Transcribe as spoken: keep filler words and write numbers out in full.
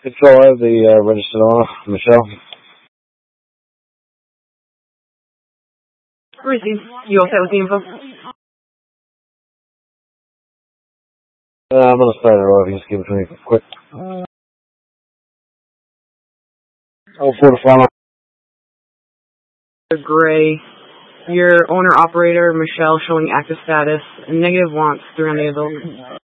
Control, I have the uh, registered owner, Michelle. Receive. You okay with the info? Uh, I'm on the side of the road. You just give it to me quick. Oh, for the final. Gray. Your owner-operator, Michelle, showing active status. Negative wants three on the adult.